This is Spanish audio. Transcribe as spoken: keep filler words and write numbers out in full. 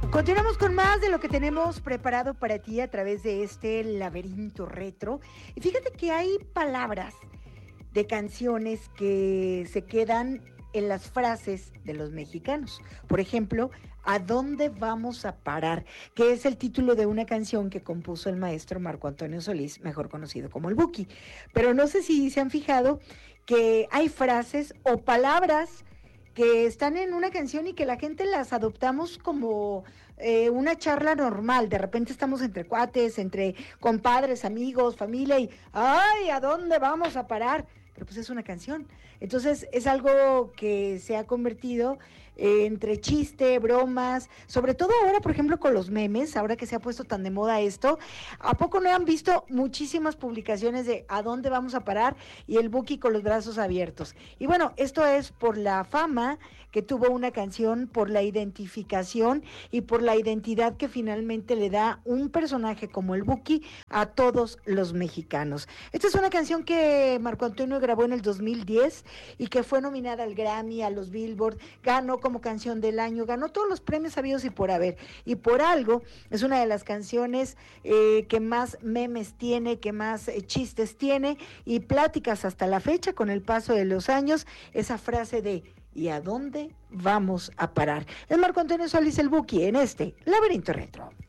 Continuamos con más de lo que tenemos preparado para ti a través de este laberinto retro. Y fíjate que hay palabras de canciones que se quedan en las frases de los mexicanos. Por ejemplo, ¿a dónde vamos a parar? Que es el título de una canción que compuso el maestro Marco Antonio Solís, mejor conocido como el Buki. Pero no sé si se han fijado que hay frases o palabras que están en una canción y que la gente las adoptamos como eh, una charla normal. De repente estamos entre cuates, entre compadres, amigos, familia y ¡ay! ¿A dónde vamos a parar? Pero pues es una canción. Entonces es algo que se ha convertido eh, entre chiste, bromas, sobre todo ahora, por ejemplo, con los memes, ahora que se ha puesto tan de moda esto. ¿A poco no han visto muchísimas publicaciones de a dónde vamos a parar? Y el Buki con los brazos abiertos. Y bueno, esto es por la fama que tuvo una canción, por la identificación y por la identidad que finalmente le da un personaje como el Buki a todos los mexicanos. Esta es una canción que Marco Antonio grabó en el dos mil diez y que fue nominada al Grammy, a los Billboard, ganó como canción del año, ganó todos los premios habidos y por haber. Y por algo es una de las canciones eh, que más memes tiene, que más eh, chistes tiene y pláticas hasta la fecha con el paso de los años, esa frase de ¿y a dónde vamos a parar? Es Marco Antonio Solís el Buki en este Laberinto Retro.